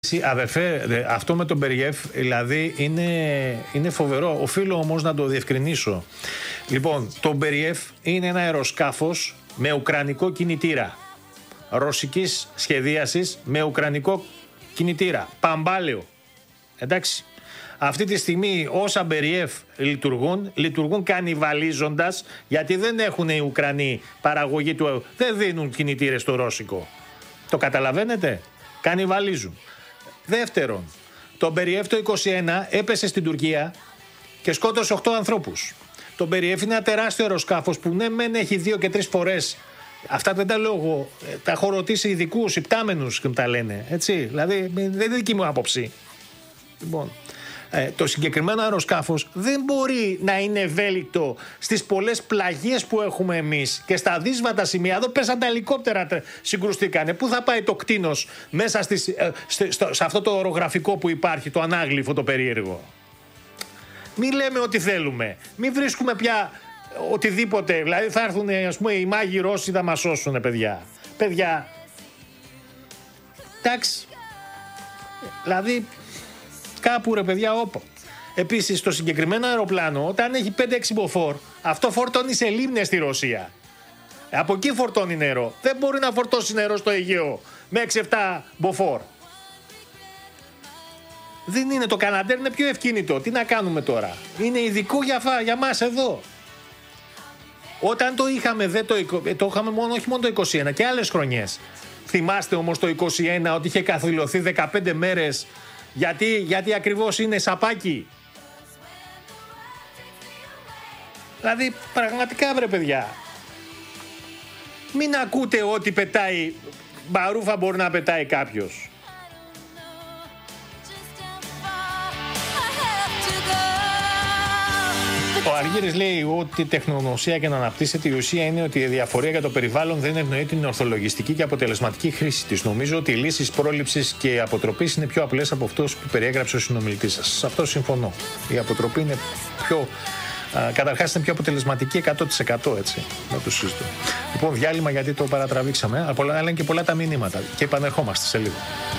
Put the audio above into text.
Αδερφέ, αυτό με τον Μπεριέφ δηλαδή είναι φοβερό. Οφείλω όμως να το διευκρινίσω. Λοιπόν, το Μπεριέφ είναι ένα αεροσκάφος με ουκρανικό κινητήρα. Ρωσικής σχεδίασης με ουκρανικό κινητήρα. Παμπάλαιο. Εντάξει. Αυτή τη στιγμή όσα Μπεριέφ λειτουργούν κανιβαλίζοντας, γιατί δεν έχουν οι Ουκρανοί παραγωγή του. Δεν δίνουν κινητήρες στο ρώσικο. Το καταλαβαίνετε? Κανιβαλίζουν. Δεύτερον, το Μπεριέφ το 21 έπεσε στην Τουρκία και σκότωσε 8 ανθρώπους. Το Μπεριέφ είναι ένα τεράστιο αεροσκάφος που ναι μεν έχει 2 και 3 φορές. Αυτά δεν τα λέω εγώ. Τα έχω ρωτήσει ειδικούς, υπτάμενους και μου τα λένε. Έτσι, δηλαδή δεν είναι δική μου άποψη. Λοιπόν, το συγκεκριμένο αεροσκάφος δεν μπορεί να είναι ευέλικτο στις πολλές πλαγιές που έχουμε εμείς και στα δύσβατα σημεία. Εδώ πέσαν τα ελικόπτερα, συγκρουστήκανε. Πού θα πάει το κτήνος μέσα σε αυτό το ορογραφικό που υπάρχει, το ανάγλυφο, το περίεργο? Μην λέμε ό,τι θέλουμε. Μην βρίσκουμε πια οτιδήποτε. Δηλαδή θα έρθουν, ας πούμε, οι μάγοι Ρώσοι θα μας σώσουν, παιδιά. Παιδιά. Εντάξει. Δηλαδή κάπου ρε παιδιά όπα. Επίσης το συγκεκριμένο αεροπλάνο όταν έχει 5-6 μποφόρ, αυτό φορτώνει σε λίμνες στη Ρωσία. Από εκεί φορτώνει νερό. Δεν μπορεί να φορτώσει νερό στο Αιγαίο με 6-7 μποφόρ. Δεν είναι, το Καναντέρ είναι πιο ευκίνητο. Τι να κάνουμε τώρα? Είναι ειδικό για μας εδώ. Όταν το είχαμε, το είχαμε όχι μόνο το 21 και άλλες χρονιές. Θυμάστε όμως το 21 ότι είχε καθυλωθεί 15 μέρες. Γιατί ακριβώς είναι σαπάκι. Δηλαδή πραγματικά βρε παιδιά, μην ακούτε ότι πετάει μπαρούφα, μπορεί να πετάει κάποιος. Ο Αργύρης λέει ότι η τεχνογνωσία και να αναπτύσσεται, η ουσία είναι ότι η διαφορία για το περιβάλλον δεν ευνοεί την ορθολογιστική και αποτελεσματική χρήση της. Νομίζω ότι οι λύσεις πρόληψης και αποτροπής είναι πιο απλές από αυτούς που περιέγραψε ο συνομιλητής σας. Σε αυτό συμφωνώ. Η αποτροπή είναι πιο. Καταρχάς είναι πιο αποτελεσματική 100%, έτσι. Δεν το συζητώ. Λοιπόν, διάλειμμα γιατί το παρατραβήξαμε, αλλά είναι και πολλά τα μηνύματα. Και επανερχόμαστε σε λίγο.